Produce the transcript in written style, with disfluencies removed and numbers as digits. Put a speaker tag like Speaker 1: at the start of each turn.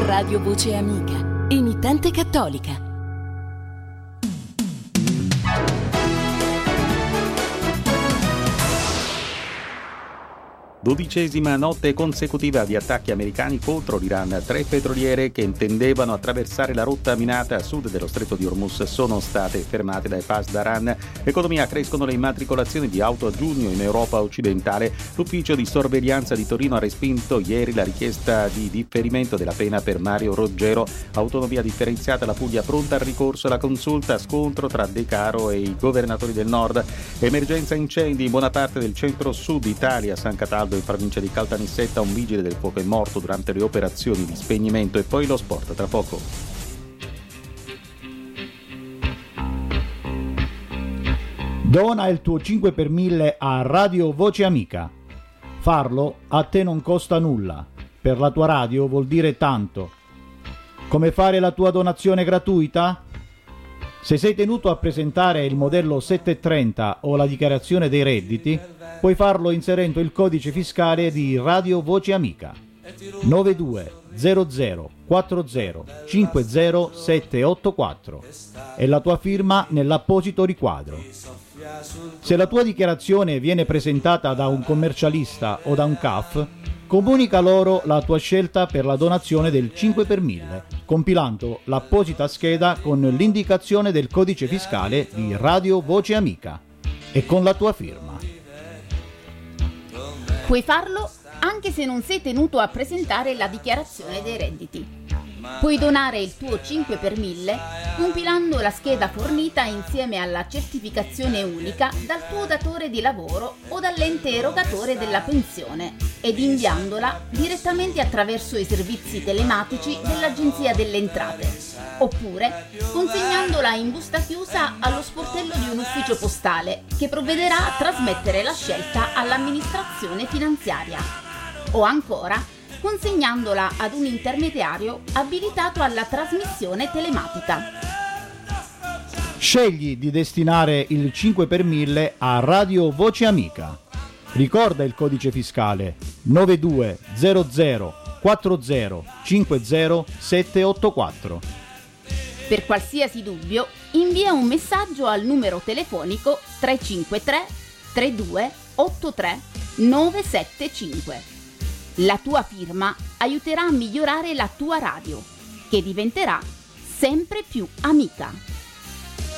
Speaker 1: Radio Voce Amica, emittente cattolica.
Speaker 2: Dodicesima notte consecutiva di attacchi americani contro l'Iran. 3 petroliere che intendevano attraversare la rotta minata a sud dello stretto di Hormuz sono state fermate dai Pass d'Aran. Economia: crescono le immatricolazioni di auto a giugno in Europa occidentale. L'ufficio di sorveglianza di Torino ha respinto ieri la richiesta di differimento della pena per Mario Roggero. Autonomia differenziata: la Puglia pronta al ricorso alla consulta. Scontro tra De Caro e i governatori del nord. Emergenza incendi in buona parte del centro-sud Italia. San Cataldo in provincia di Caltanissetta, un vigile del fuoco è morto durante le operazioni di spegnimento. E poi lo sport tra poco.
Speaker 3: Dona il tuo 5 per 1000 a Radio Voce Amica. Farlo a te non costa nulla, per la tua radio vuol dire tanto. Come fare la tua donazione gratuita? Se sei tenuto a presentare il modello 730 o la dichiarazione dei redditi, puoi farlo inserendo il codice fiscale di Radio Voce Amica 9200 40 50 784 e la tua firma nell'apposito riquadro. Se la tua dichiarazione viene presentata da un commercialista o da un CAF, comunica loro la tua scelta per la donazione del 5 per 1000, compilando l'apposita scheda con l'indicazione del codice fiscale di Radio Voce Amica e con la tua firma.
Speaker 4: Puoi farlo anche se non sei tenuto a presentare la dichiarazione dei redditi. Puoi donare il tuo 5 per 1000 compilando la scheda fornita insieme alla certificazione unica dal tuo datore di lavoro o dall'ente erogatore della pensione ed inviandola direttamente attraverso i servizi telematici dell'Agenzia delle Entrate, oppure consegnandola in busta chiusa allo sportello di un ufficio postale che provvederà a trasmettere la scelta all'amministrazione finanziaria, o ancora consegnandola ad un intermediario abilitato alla trasmissione telematica.
Speaker 3: Scegli di destinare il 5 per 1000 a Radio Voce Amica. Ricorda il codice fiscale 9200 40 50 784.
Speaker 4: Per qualsiasi dubbio, invia un messaggio al numero telefonico 353 32 83 975. La tua firma aiuterà a migliorare la tua radio, che diventerà sempre più amica.